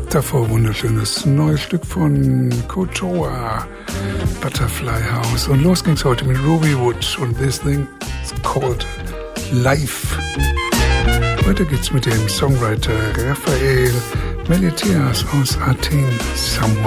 Davor wunderschönes neues Stück von Kotoa, Butterfly House. Und los ging's heute mit Ruby Wood und This Thing is Called Life. Weiter geht's mit dem Songwriter Raphael Meletias aus Athen, Someone.